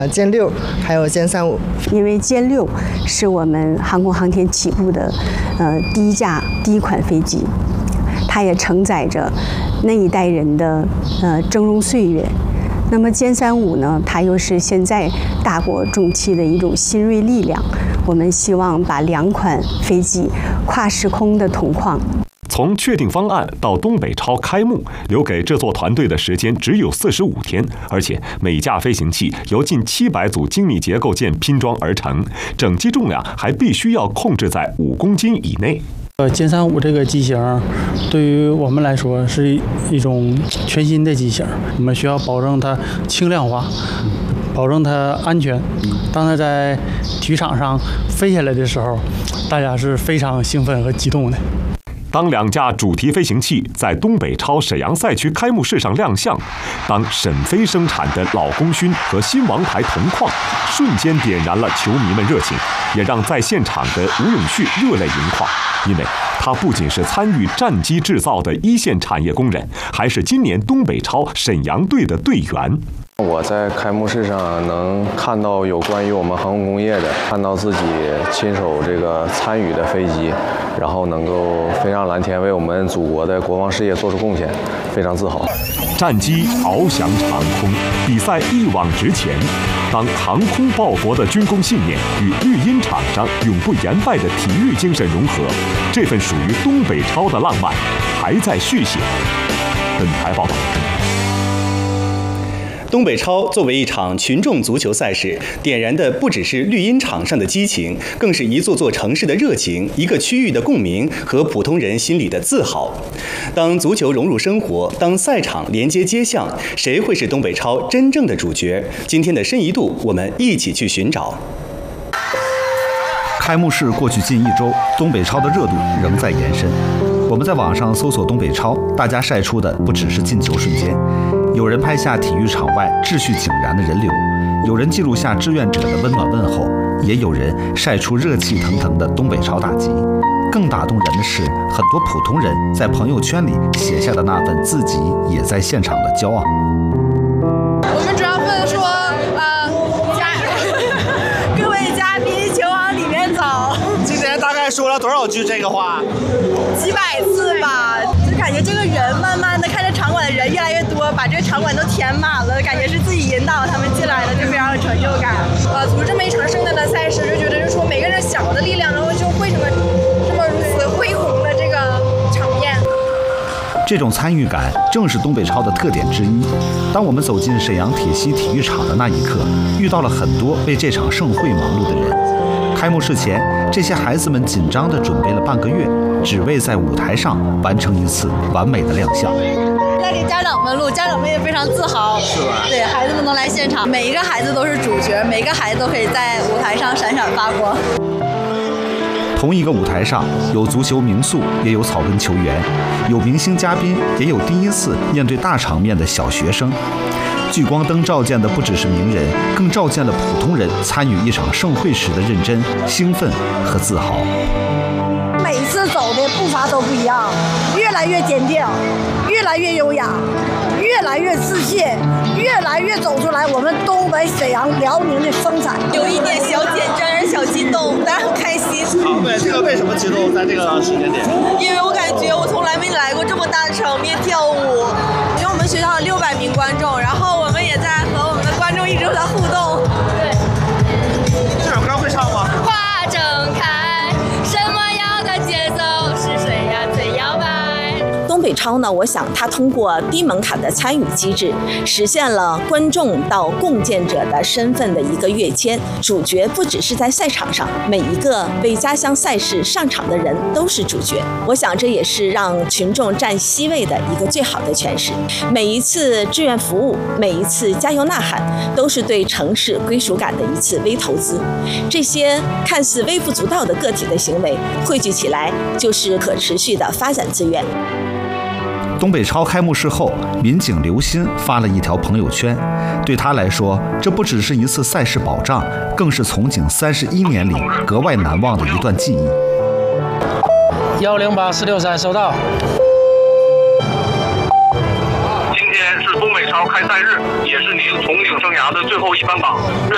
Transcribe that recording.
歼6还有歼35。 因为歼6是我们航空航天起步的第一款飞机，它也承载着那一代人的峥嵘岁月。那么歼35呢，它又是现在大国重器的一种新锐力量。我们希望把2款飞机跨时空的同框。 从确定方案到东北超开幕，留给制作团队的时间只有45天，而且每架飞行器由近700组精密结构件拼装而成，整机重量还必须要控制在5公斤以内。 歼35这个机型对于我们来说是一种全新的机型，我们需要保证它轻量化，保证它安全。当它在体育场上飞下来的时候，大家是非常兴奋和激动的。 当2架主题飞行器在东北超沈阳赛区开幕式上亮相，当沈飞生产的老功勋和新王牌同框，瞬间点燃了球迷们热情，也让在现场的吴永旭热泪盈眶。因为他不仅是参与战机制造的一线产业工人，还是今年东北超沈阳队的队员。 我在开幕式上能看到有关于我们航空工业的，看到自己亲手参与的飞机，然后能够飞上蓝天，为我们祖国的国防事业做出贡献，非常自豪。 战机翱翔长空，比赛一往直前。当航空报国的军工信念与绿茵场上永不言败的体育精神融合，这份属于东北超的浪漫还在续写。本台报道。 东北超作为一场群众足球赛事，点燃的不只是绿茵场上的激情，更是一座座城市的热情，一个区域的共鸣和普通人心里的自豪。当足球融入生活，当赛场连接街巷，谁会是东北超真正的主角？今天的深一度，我们一起去寻找。 开幕式过去近1周，东北超的热度仍在延伸。我们在网上搜索东北超，大家晒出的不只是进球瞬间，有人拍下体育场外秩序井然的人流，有人记录下志愿者的温暖问候，也有人晒出热气腾腾的东北超大集。更打动人的是，很多普通人在朋友圈里写下的那份自己也在现场的骄傲。 我们主要问说，各位嘉宾请往里面走。 今天大概说了多少句这个话？ 几百次吧，就感觉这个人慢慢的看着场馆的人越来越多，把这个场馆都填满了，感觉是自己引导他们进来的，就非常有成就感。组织这么一场盛大的赛事，就觉得就是说每个人小的力量，然后就会这么如此恢宏的这个场面。 这种参与感正是东北超的特点之一。当我们走进沈阳铁西体育场的那一刻，遇到了很多为这场盛会忙碌的人。开幕式前，这些孩子们紧张地准备了半个月，只为在舞台上完成一次完美的亮相。 在给家长们录，家长们也非常自豪，是吧？对，孩子们能来现场，每一个孩子都是主角，每个孩子都可以在舞台上闪闪发光。 同一个舞台上，有足球名宿，也有草根球员，有明星嘉宾，也有第一次面对大场面的小学生。聚光灯照见的不只是名人，更照见了普通人参与一场盛会时的认真、兴奋和自豪。 每一次走的步伐都不一样，越来越坚定，越来越优雅，越来越自信，越来越走出来我们东北沈阳辽宁的风采。有一点小紧张，有点小激动，但是很开心。 对，这个为什么激动？在这个时间点？ 因为我感觉我从来没来过这么大的场面跳舞。因为我们学校有600名观众，然后我们也在和我们的观众一直在互动。对。 这首歌会唱吗？ 花正开，什么样的节奏是谁呀最摇摆？ 东北超呢，我想它通过低门槛的参与机制，实现了观众到共建者的身份的一个跃迁。主角不只是在赛场上，每一个为家乡赛事上场的人都是主角。我想这也是让群众占C位的一个最好的诠释。每一次志愿服务，每一次加油呐喊，都是对城市归属感的一次微投资。这些看似微不足道的个体的行为，汇聚起来就是可持续的发展资源。 东北超开幕式后，民警刘鑫发了一条朋友圈。对他来说，这不只是一次赛事保障，更是从警31年里格外难忘的一段记忆。 108463收到。 今天是东北超开赛日，也是您从警生涯的最后一班岗。愿